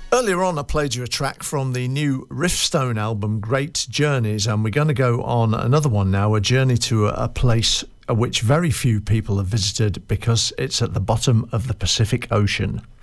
Earlier on, I played you a track from the new Riffstone album, Great Journeys, and we're going to go on another one now, a journey to a place which very few people have visited because it's at the bottom of the Pacific Ocean.